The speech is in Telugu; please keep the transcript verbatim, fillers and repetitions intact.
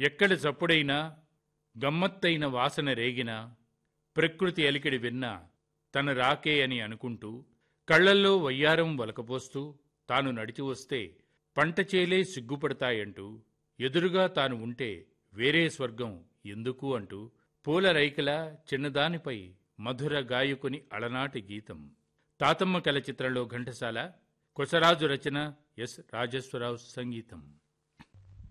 ఎక్కడ చప్పుడైనా గమ్మత్తైన వాసన రేగినా ప్రకృతి అలికిడి విన్నా తన రాకే అని అనుకుంటూ కళ్లల్లో వయ్యారం వలకపోస్తూ తాను నడిచి వస్తే పంటచేలే సిగ్గుపడతాయంటూ ఎదురుగా తాను ఉంటే వేరే స్వర్గం ఎందుకు అంటూ పూల రైకల చిన్నదానిపై మధుర గాయకుని అలనాటి గీతం. తాతమ్మ కల చిత్రంలో ఘంటసాల, కొసరాజు రచన, ఎస్ రాజేశ్వరరావు సంగీతం.